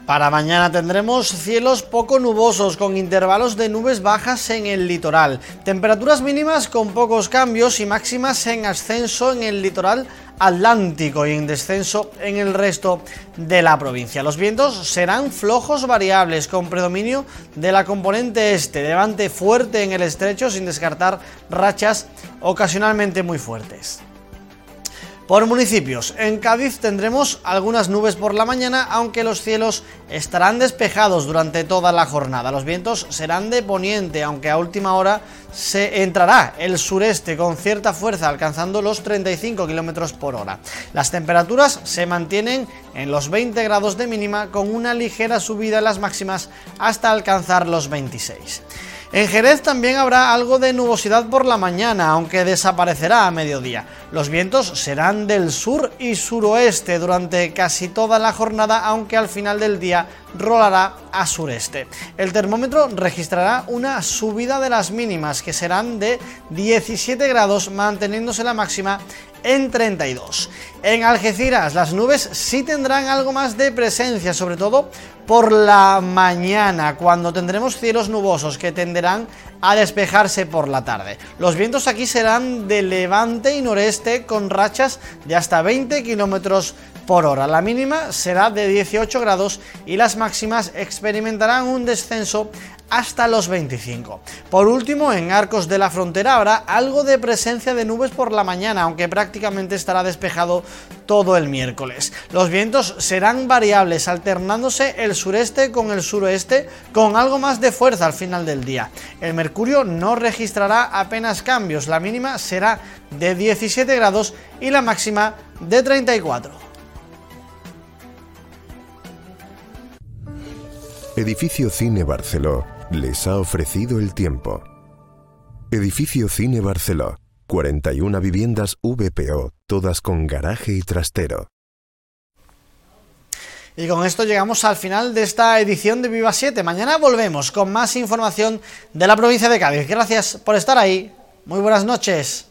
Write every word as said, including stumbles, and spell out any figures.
Para mañana tendremos cielos poco nubosos con intervalos de nubes bajas en el litoral, temperaturas mínimas con pocos cambios y máximas en ascenso en el litoral atlántico y en descenso en el resto de la provincia. Los vientos serán flojos variables con predominio de la componente este, levante fuerte en el estrecho sin descartar rachas ocasionalmente muy fuertes. Por municipios, en Cádiz tendremos algunas nubes por la mañana, aunque los cielos estarán despejados durante toda la jornada. Los vientos serán de poniente, aunque a última hora se entrará el sureste con cierta fuerza, alcanzando los treinta y cinco kilómetros por hora. Las temperaturas se mantienen en los veinte grados de mínima, con una ligera subida en las máximas hasta alcanzar los veintiséis. En Jerez también habrá algo de nubosidad por la mañana, aunque desaparecerá a mediodía. Los vientos serán del sur y suroeste durante casi toda la jornada, aunque al final del día rolará a sureste. El termómetro registrará una subida de las mínimas, que serán de diecisiete grados, manteniéndose la máxima en treinta y dos. En Algeciras las nubes sí tendrán algo más de presencia, sobre todo por la mañana, cuando tendremos cielos nubosos que tenderán a despejarse por la tarde. Los vientos aquí serán de levante y noreste con rachas de hasta veinte kilómetros por hora. La mínima será de dieciocho grados y las máximas experimentarán un descenso hasta los veinticinco. Por último, en Arcos de la Frontera habrá algo de presencia de nubes por la mañana, aunque prácticamente estará despejado todo el miércoles. Los vientos serán variables, alternándose el sureste con el suroeste, con algo más de fuerza al final del día. El mercurio no registrará apenas cambios, la mínima será de diecisiete grados y la máxima de treinta y cuatro. Edificio Cine Barceló les ha ofrecido el tiempo. Edificio Cine Barceló, cuarenta y una viviendas V P O, todas con garaje y trastero. Y con esto llegamos al final de esta edición de Viva siete. Mañana volvemos con más información de la provincia de Cádiz. Gracias por estar ahí. Muy buenas noches.